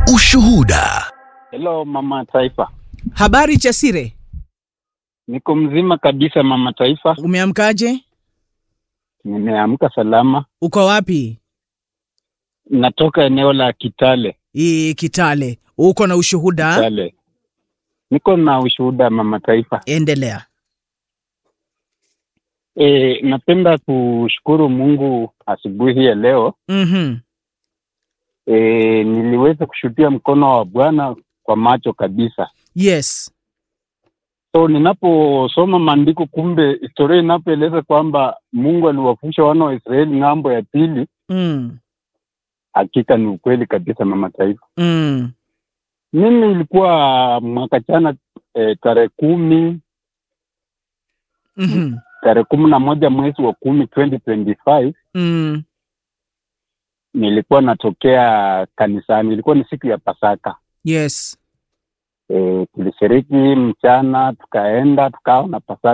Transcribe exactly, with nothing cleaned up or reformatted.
Ushuhuda. Hello Mama Taifa. Habari Chasire? Niko mzima kabisa Mama Taifa. Umeamkaje? Nimeamka salama. Uko wapi? Natoka eneo la Kitale. Ii Kitale. Uko na ushuhuda? Kitale. Niko na ushuhuda Mama Taifa. Endelea. E, napenda kushukuru Mungu asubuhi ya leo. Mhm. E, niliweza kushuhudia mkono wa Bwana kwa macho kabisa. Yes. So ninaposoma maandiko, kumbe historia inapoeleza kwamba Mungu aliwafusha wana wa Israeli ng'ambo ya pili. Mm. Hakika ni ukweli kabisa Mama Taifa. Mm. Mimi ilikuwa mwaka jana e, tarehe kumi Mhm. tarehe kumi na moja mwezi wa kumi twenty twenty-five. Mm. Nilikuwa natokea kanisani. Ilikuwa ni siku ya Pasaka. Yes. E, tulishiriki mchana, tukaenda tukaona Pasaka.